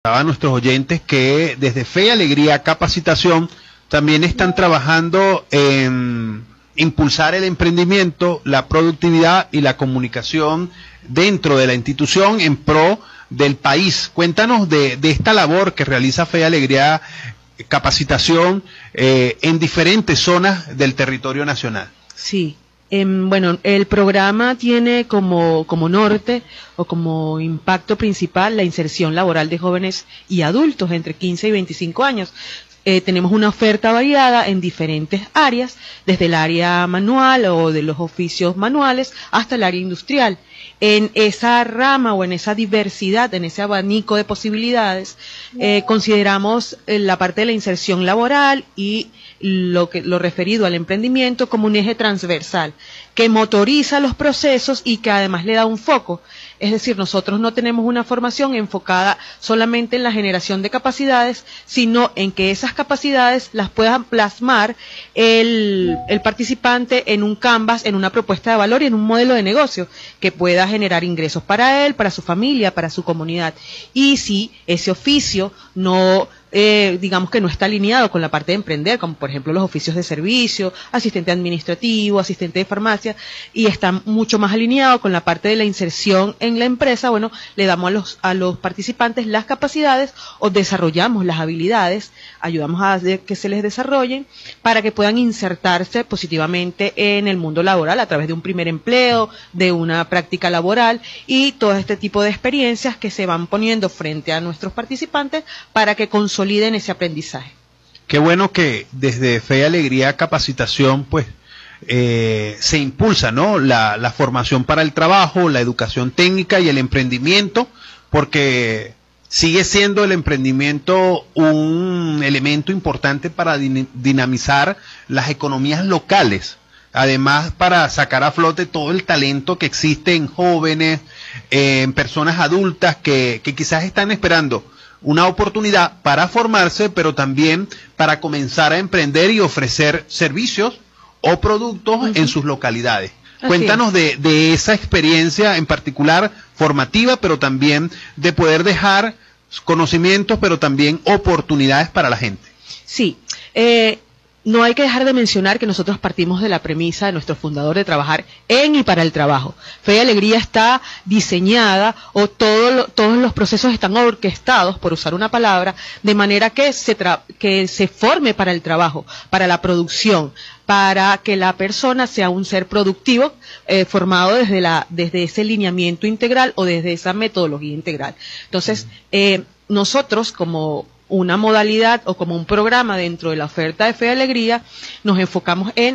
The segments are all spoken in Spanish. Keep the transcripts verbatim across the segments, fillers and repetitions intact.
A nuestros oyentes que desde Fe y Alegría Capacitación también están trabajando en impulsar el emprendimiento, la productividad y la comunicación dentro de la institución en pro del país. Cuéntanos de, de esta labor que realiza Fe y Alegría Capacitación eh, en diferentes zonas del territorio nacional. Sí. Eh, bueno, el programa tiene como, como norte o como impacto principal la inserción laboral de jóvenes y adultos entre quince y veinticinco años. Eh, tenemos una oferta variada en diferentes áreas, desde el área manual o de los oficios manuales hasta el área industrial. En esa rama o en esa diversidad, en ese abanico de posibilidades, eh, consideramos eh, la parte de la inserción laboral y lo que lo referido al emprendimiento como un eje transversal que motoriza los procesos y que además le da un foco. Es decir, nosotros no tenemos una formación enfocada solamente en la generación de capacidades, sino en que esas capacidades las puedan plasmar el, el participante en un canvas, en una propuesta de valor y en un modelo de negocio que pueda generar ingresos para él, para su familia, para su comunidad. Y si ese oficio no Eh, digamos que no está alineado con la parte de emprender, como por ejemplo los oficios de servicio, asistente administrativo, asistente de farmacia, y está mucho más alineado con la parte de la inserción en la empresa, bueno, le damos a los, a los participantes las capacidades o desarrollamos las habilidades, ayudamos a que se les desarrollen para que puedan insertarse positivamente en el mundo laboral a través de un primer empleo, de una práctica laboral y todo este tipo de experiencias que se van poniendo frente a nuestros participantes para que consoliden consoliden ese aprendizaje. Qué bueno que desde Fe y Alegría Capacitación pues eh, se impulsa, ¿no? La, la formación para el trabajo, la educación técnica y el emprendimiento, porque sigue siendo el emprendimiento un elemento importante para din dinamizar las economías locales, además para sacar a flote todo el talento que existe en jóvenes, eh, en personas adultas que, que quizás están esperando una oportunidad para formarse, pero también para comenzar a emprender y ofrecer servicios o productos uh-huh. en sus localidades. Así Cuéntanos de, de esa experiencia en particular formativa, pero también de poder dejar conocimientos, pero también oportunidades para la gente. Sí, eh, no hay que dejar de mencionar que nosotros partimos de la premisa de nuestro fundador de trabajar en y para el trabajo. Fe y Alegría está diseñada o todo lo, todos los procesos están orquestados, por usar una palabra, de manera que se, tra que se forme para el trabajo, para la producción, para que la persona sea un ser productivo eh, formado desde, la, desde ese lineamiento integral o desde esa metodología integral. Entonces, eh, nosotros como una modalidad o como un programa dentro de la oferta de Fe y Alegría, nos enfocamos en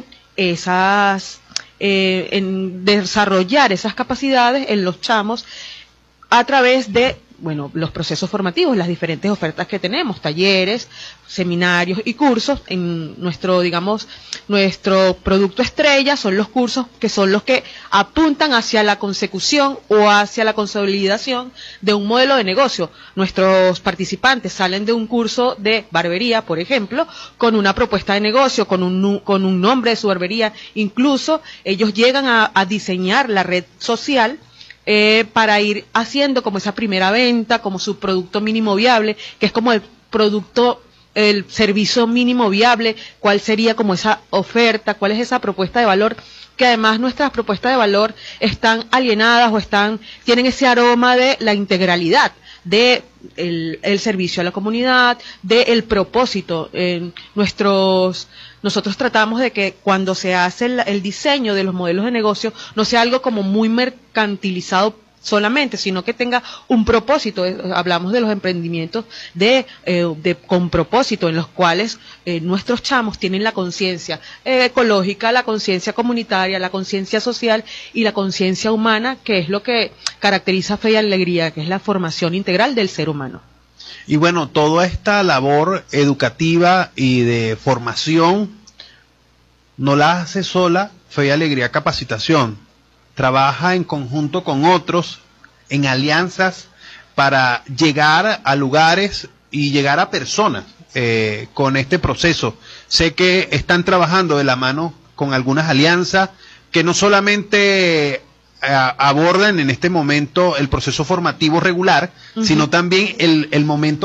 esas, eh, en desarrollar esas capacidades en los chamos a través de, bueno, los procesos formativos, las diferentes ofertas que tenemos, talleres, seminarios y cursos. En nuestro, digamos, nuestro producto estrella son los cursos que son los que apuntan hacia la consecución o hacia la consolidación de un modelo de negocio. Nuestros participantes salen de un curso de barbería, por ejemplo, con una propuesta de negocio, con un, con un nombre de su barbería. Incluso ellos llegan a, a diseñar la red social Eh, para ir haciendo como esa primera venta, como su producto mínimo viable, que es como el producto, el servicio mínimo viable, cuál sería como esa oferta, cuál es esa propuesta de valor, que además nuestras propuestas de valor están alienadas o están, tienen ese aroma de la integralidad, de el, el servicio a la comunidad, de el propósito. Eh, nuestros Nosotros tratamos de que cuando se hace el, el diseño de los modelos de negocio no sea algo como muy mercantilizado solamente, sino que tenga un propósito. Hablamos de los emprendimientos de, eh, de con propósito, en los cuales eh, nuestros chamos tienen la conciencia eh, ecológica, la conciencia comunitaria, la conciencia social y la conciencia humana, que es lo que caracteriza Fe y Alegría, que es la formación integral del ser humano. Y bueno, toda esta labor educativa y de formación no la hace sola Fe y Alegría Capacitación. Trabaja en conjunto con otros, en alianzas, para llegar a lugares y llegar a personas eh, con este proceso. Sé que están trabajando de la mano con algunas alianzas que no solamente a, abordan en este momento el proceso formativo regular, uh-huh. sino también el, el momento